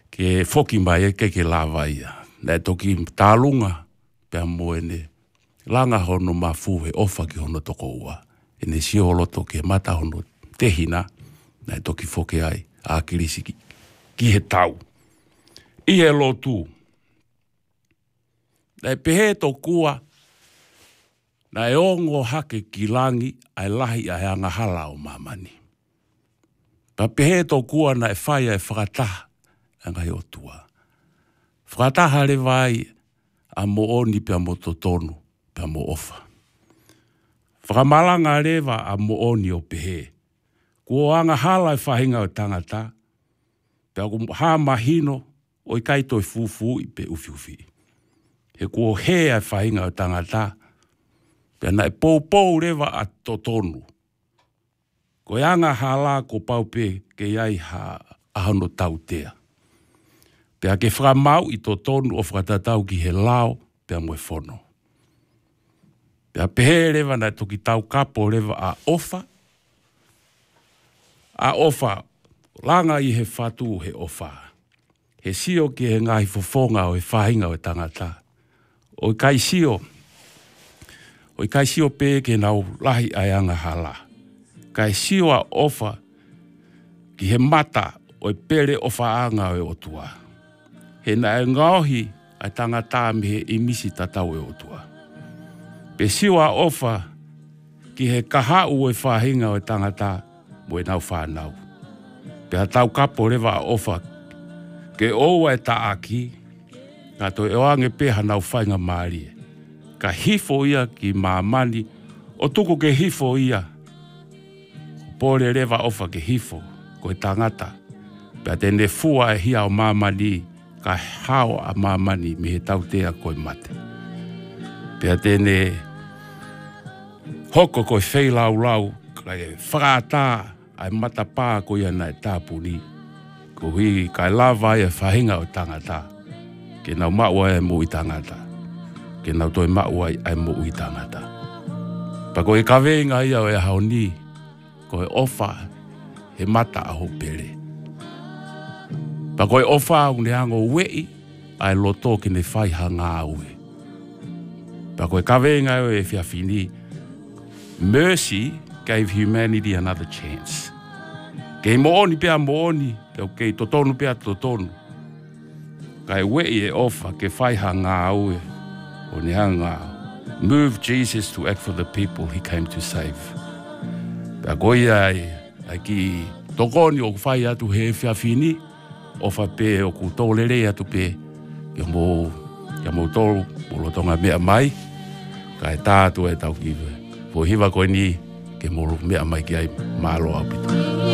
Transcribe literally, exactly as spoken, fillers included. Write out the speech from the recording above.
ke foki mai e ke ke lava ia. Nei toki tālunga pia moene langa hono mafuhe ofa ki hono toko ua. E ne si holoto ke mata hono tehina nei toki foki ai a kirisi ki, ki he tau. I he lotu. Nei pehe to kua na e ongo hake ki langi ai lahi ai anga hala o mamani. Pa pehe to kua na e whaia e whakataha anga i otua. Whakataha le vai a mo oni pia mo totonu pia mo ofa. Whakamalanga lewa a mo oni o pehe. Kua anga hala e whahinga o tangata pia ku haa mahino o i kaito i fufu i pe ufi ufi. He kua hea e whahinga o tangata pia na e pou pou lewa a totonu. Ko anga hala ko paupe ke iai ha ahano tautea. Pea ke whakamau i totonu o whakatatau ki he lao pea moe whono. Pea pehe lewa na toki tau kapo lewa a ofa. A ofa, langa i he whatu he ofa. He sio ki he ngahi fofonga o he whahinga o tangata. O i kai sio, o i kai sio pe ke nau lahi ai anga hala. Kai sio a ofa ki he mata o i pere ofa anga o e otua. He na e ngaohi ai tangata me he imisi tatau e otua. Pe sio a ofa ki he kahau o e whahinga o e tangata mo e nau whanau. Pe ha tau kapo lewa a ofa ke oua e taaki ka to e oange peha nau whainga maarie. Ka hifo ia ki maamani o tuku ke hifo ia. Pore lewa ofa ke hifo ko e tangata. Pea tene fua e hia o maamani ka hao a maamani me he tautea koe mate. Pea tene hoko koe whei lau lau ka e whakata ai matapā koe ana e tāpuni. Ko hui kai lava e whahinga o tangata. Ke nau maua e mo i tangata. Ke nau toi maua e mo i tangata. Pa koe kawenga ia o e haoni. Koe ofa he mata aho pere. Pa koe ofa au ne hango wei ai loto ki ne whai hanga aue. Pa koe kawenga o e whiawhini. Mercy gave humanity another chance. Kei mooni pia mooni, te kei totonu pia totonu. Kai wei e ofa ke whai hanga aue o ne hanga. Move Jesus to act for the people he came to save. Pea koe ai, ai ki tokoni o whai atu he whiawhini, o wha pe o ku tōlere atu pe, kia mō, kia mō tōru, mō lotonga mea mai, kai tātu e tau kiwe. Po hiwa koe ni, ke mō mea mai ki ai mālo au pito.